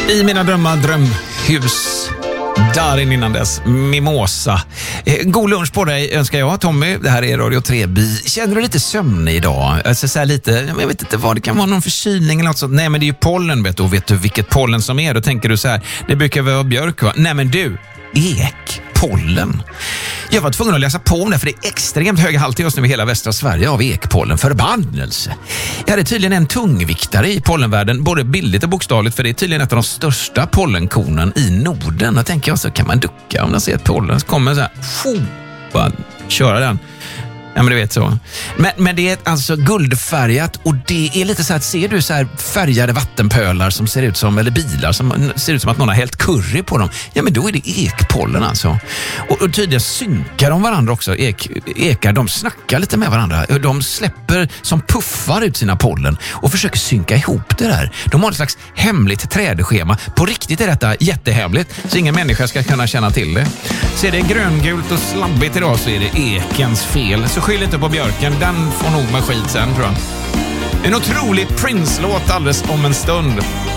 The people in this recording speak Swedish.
I mina drömhus. Darin innan dess, Mimosa. God lunch på dig önskar jag, Tommy. Det här är Radio 3. Känner du lite sömn idag? Alltså så här lite, jag vet inte vad det kan vara, någon förkylning eller något sånt. Nej, men det är ju pollen, vet du. Och vet du vilket pollen som är? Då tänker du så här, det brukar vara björk, va? Nej, men du, ekpollen. Jag var tvungen att läsa på om det, för det är extremt höga halter just nu i hela västra Sverige av ekpollen. Förbannelse. Ja, det är tydligen en tungviktare i pollenvärlden, både bildligt och bokstavligt, för det är tydligen ett av de största pollenkornen i Norden. Och tänker jag, så kan man ducka om man ser ett pollen, så kommer så här, bara köra den. Ja, men du vet så. Men det är alltså guldfärgat, och det är lite så här, ser du så här färgade vattenpölar som ser ut som, eller bilar som ser ut som att någon har hällt curry på dem. Ja, men då är det ekpollen alltså. Och tydligen synkar de varandra också. Ekar, de snackar lite med varandra. De släpper som puffar ut sina pollen och försöker synka ihop det där. De har ett slags hemligt trädschema. På riktigt är detta jättehemligt, så ingen människa ska kunna känna till det. Så är det gröngult och slabbigt idag, så är det ekens fel. Så skyll inte på björken, den får nog med skit sen, tror jag. En otrolig Prince-låt alldeles om en stund.